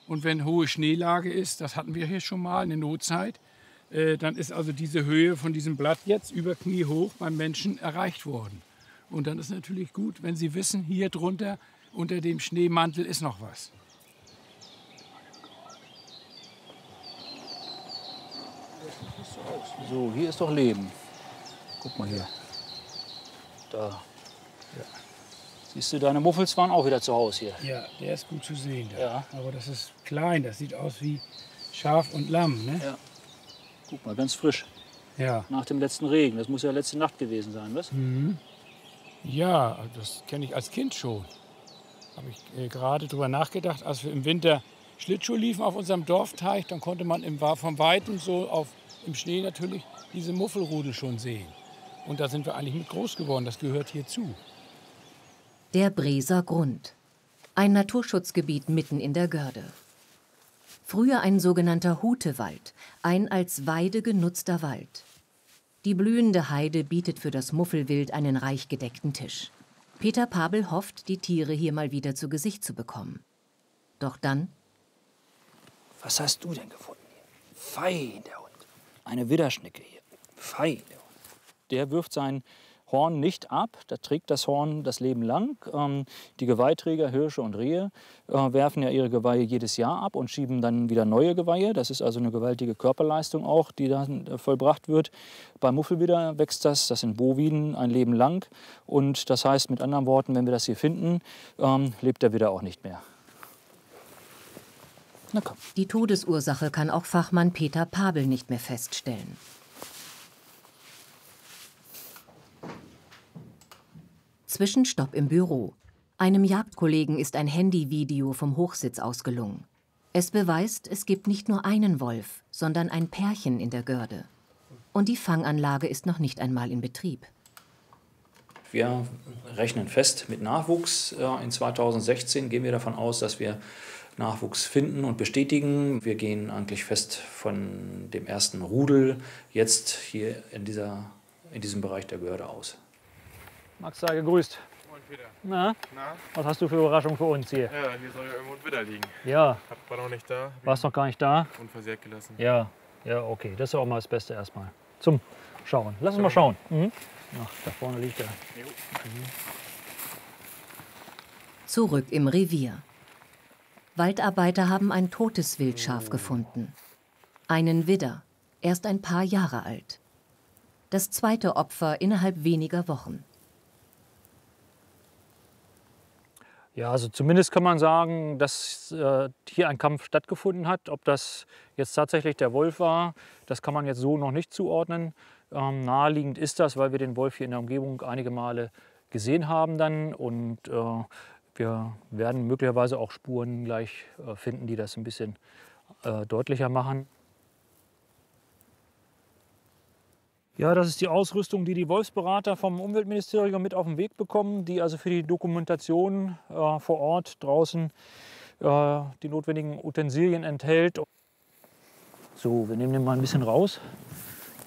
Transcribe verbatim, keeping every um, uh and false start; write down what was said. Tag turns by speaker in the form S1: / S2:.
S1: Und wenn hohe Schneelage ist, das hatten wir hier schon mal, eine Notzeit, äh, dann ist also diese Höhe von diesem Blatt jetzt über Knie hoch beim Menschen erreicht worden. Und dann ist natürlich gut, wenn Sie wissen, hier drunter unter dem Schneemantel ist noch was.
S2: So, hier ist doch Leben. Guck mal hier. Da. Ja. Siehst du, deine Muffels waren auch wieder zu Hause hier.
S1: Ja, der ist gut zu sehen. Da.
S2: Ja.
S1: Aber das ist klein, das sieht aus wie Schaf und Lamm. Ne?
S2: Ja. Guck mal, ganz frisch.
S1: Ja.
S2: Nach dem letzten Regen. Das muss ja letzte Nacht gewesen sein, was?
S1: Mhm. Ja, das kenne ich als Kind schon. Habe ich äh, gerade drüber nachgedacht, als wir im Winter Schlittschuh liefen auf unserem Dorfteich, dann konnte man im, vom Weiten so auf, im Schnee natürlich diese Muffelrudel schon sehen. Und da sind wir eigentlich mit groß geworden, das gehört hier zu.
S3: Der Breser Grund. Ein Naturschutzgebiet mitten in der Görde. Früher ein sogenannter Hutewald, ein als Weide genutzter Wald. Die blühende Heide bietet für das Muffelwild einen reich gedeckten Tisch. Peter Pabel hofft, die Tiere hier mal wieder zu Gesicht zu bekommen. Doch dann...
S2: Was hast du denn gefunden hier? Fein, der Hund. Eine Widderschnecke hier. Fein, der Hund. Der wirft sein Horn nicht ab. Der trägt das Horn das Leben lang. Ähm, die Geweihträger, Hirsche und Rehe, äh, werfen ja ihre Geweihe jedes Jahr ab und schieben dann wieder neue Geweihe. Das ist also eine gewaltige Körperleistung auch, die dann äh, vollbracht wird. Beim Muffelwidder wächst das, das sind Boviden, ein Leben lang. Und das heißt mit anderen Worten, wenn wir das hier finden, ähm, lebt der Widder auch nicht mehr. Na komm.
S3: Die Todesursache kann auch Fachmann Peter Pabel nicht mehr feststellen. Zwischenstopp im Büro. Einem Jagdkollegen ist ein Handyvideo vom Hochsitz ausgelungen. Es beweist, es gibt nicht nur einen Wolf, sondern ein Pärchen in der Görde. Und die Fanganlage ist noch nicht einmal in Betrieb.
S2: Wir rechnen fest mit Nachwuchs. In zweitausendsechzehn gehen wir davon aus, dass wir Nachwuchs finden und bestätigen. Wir gehen eigentlich fest von dem ersten Rudel jetzt hier in, dieser, in diesem Bereich der Görde aus. Max, sei gegrüßt.
S4: Moin Peter.
S2: Na?
S4: Na?
S2: Was hast du für Überraschung für uns hier?
S4: Ja, hier soll ja irgendwo ein Widder liegen.
S2: Ja.
S4: War noch nicht da.
S2: Warst noch gar nicht da?
S4: Unversehrt gelassen.
S2: Ja, ja, okay. Das ist auch mal das Beste erstmal. Zum Schauen. Lass uns mal schauen. Mhm. Ach, da vorne liegt er. Mhm.
S3: Zurück im Revier. Waldarbeiter haben ein totes Wildschaf gefunden. Einen Widder, erst ein paar Jahre alt. Das zweite Opfer innerhalb weniger Wochen.
S2: Ja, also zumindest kann man sagen, dass äh, hier ein Kampf stattgefunden hat. Ob das jetzt tatsächlich der Wolf war, das kann man jetzt so noch nicht zuordnen. Ähm, naheliegend ist das, weil wir den Wolf hier in der Umgebung einige Male gesehen haben dann. Und äh, wir werden möglicherweise auch Spuren gleich äh, finden, die das ein bisschen äh, deutlicher machen. Ja, das ist die Ausrüstung, die die Wolfsberater vom Umweltministerium mit auf den Weg bekommen, die also für die Dokumentation äh, vor Ort draußen äh, die notwendigen Utensilien enthält. So, wir nehmen den mal ein bisschen raus.